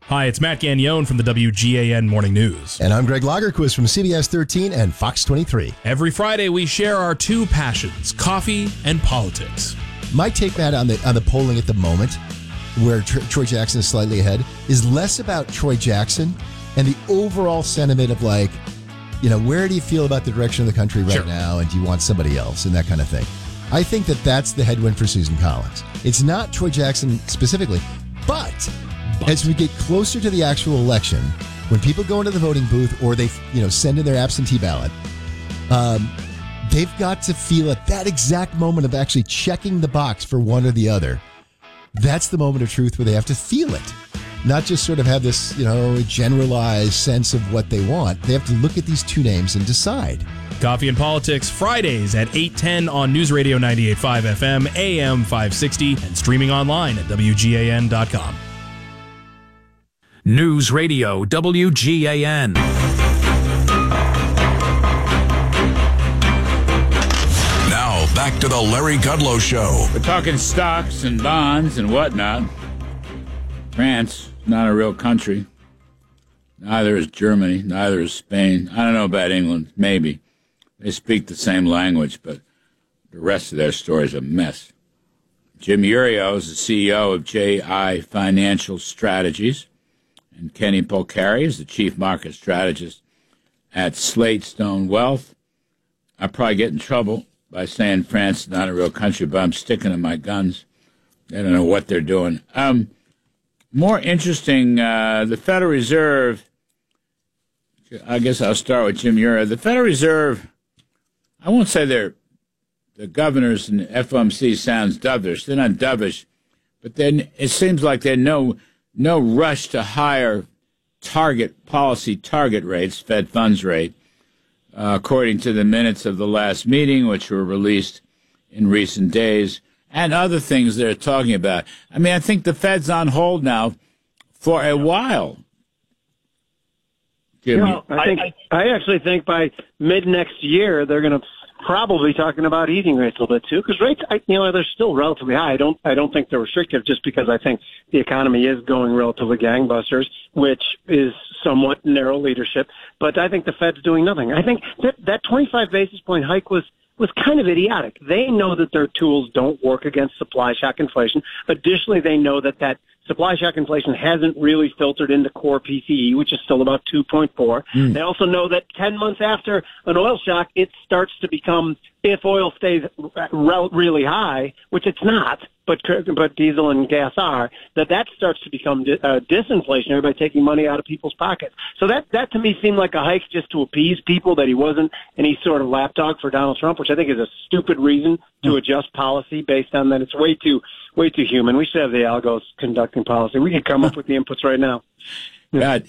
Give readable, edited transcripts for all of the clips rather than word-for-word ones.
Hi, it's Matt Gagnon from the WGAN Morning News. And I'm Greg Lagerquist from CBS 13 and Fox 23. Every Friday, we share our two passions, coffee and politics. My take, Matt, on the polling at the moment, where Troy Jackson is slightly ahead, is less about Troy Jackson and the overall sentiment of where do you feel about the direction of the country right now, and do you want somebody else, and that kind of thing. I think that's the headwind for Susan Collins. It's not Troy Jackson specifically, but as we get closer to the actual election, when people go into the voting booth or they send in their absentee ballot, they've got to feel at that exact moment of actually checking the box for one or the other. That's the moment of truth where they have to feel it, not just sort of have this generalized sense of what they want. They have to look at these two names and decide. Coffee and Politics, Fridays at 8:10 on News Radio 98.5 FM, AM 560, and streaming online at WGAN.com. News Radio WGAN. Now back to the Larry Kudlow Show. We're talking stocks and bonds and whatnot. France, not a real country. Neither is Germany. Neither is Spain. I don't know about England. Maybe. They speak the same language, but the rest of their story is a mess. Jim Iurio is the CEO of JI Financial Strategies. And Kenny Polcari is the chief market strategist at Slate Stone Wealth. I probably get in trouble by saying France is not a real country, but I'm sticking to my guns. They don't know what they're doing. More interesting, the Federal Reserve, I guess I'll start with Jim Iurio. The Federal Reserve, I won't say the governors and the FOMC sounds dovish. They're not dovish, but then it seems like they're no rush to higher policy target rates, Fed funds rate, according to the minutes of the last meeting, which were released in recent days, and other things they're talking about. I mean, I think the Fed's on hold now for a while. I actually think by mid next year they're going to probably talking about easing rates a little bit too, because rates, they're still relatively high. I don't think they're restrictive, just because I think the economy is going relatively gangbusters, which is somewhat narrow leadership. But I think the Fed's doing nothing. I think that 25 basis point hike was kind of idiotic. They know that their tools don't work against supply shock inflation. Additionally, they know that supply shock inflation hasn't really filtered into core PCE, which is still about 2.4. They also know that 10 months after an oil shock, it starts to become, if oil stays really high, which it's not, but diesel and gas are, that starts to become disinflationary by taking money out of people's pockets. So that to me seemed like a hike just to appease people, that he wasn't any sort of lapdog for Donald Trump, which I think is a stupid reason to adjust policy based on that. It's way too human. We should have the algos conducting policy. We could come up with the inputs right now. God,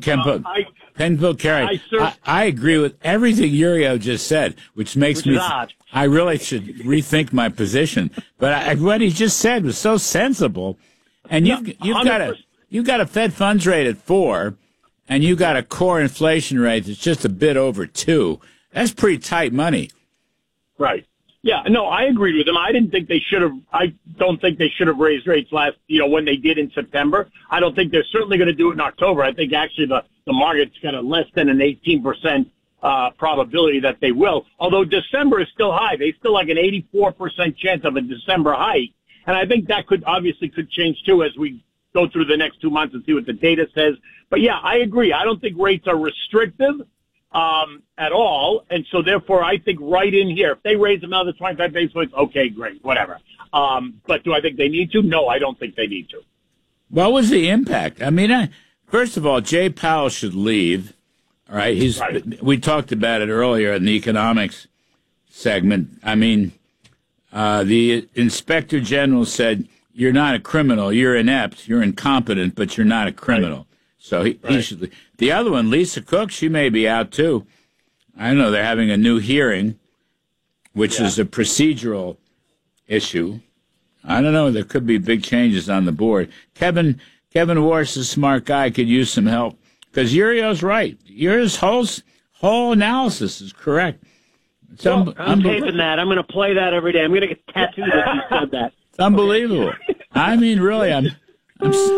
Ken Polcari, I agree with everything Iurio just said, which makes me odd. I really should rethink my position. But what he just said was so sensible. And you've got a Fed funds rate at 4, and you've got a core inflation rate that's just a bit over 2. That's pretty tight money. Right. Yeah, no, I agreed with him. I don't think they should have raised rates when they did in September. I don't think they're certainly going to do it in October. I think actually the market's got a less than an 18% probability that they will. Although December is still high. They still like an 84% chance of a December hike. And I think that could change too as we go through the next 2 months and see what the data says. But yeah, I agree. I don't think rates are restrictive at all. And so therefore I think right in here, if they raise another 25 basis points, okay, great, whatever. But do I think they need to? No, I don't think they need to. What was the impact? I mean, first of all, Jay Powell should leave. All right. We talked about it earlier in the economics segment. I mean, the inspector general said, you're not a criminal, you're inept, you're incompetent, but you're not a criminal. Right. So he should leave. The other one, Lisa Cook, she may be out too. I don't know, they're having a new hearing, which is a procedural issue. I don't know, there could be big changes on the board. Kevin Warsh is a smart guy, could use some help. Because Iurio's right. Iurio's whole analysis is correct. I'm taping that. I'm going to play that every day. I'm going to get tattooed if you said that. It's unbelievable. I mean, really, I'm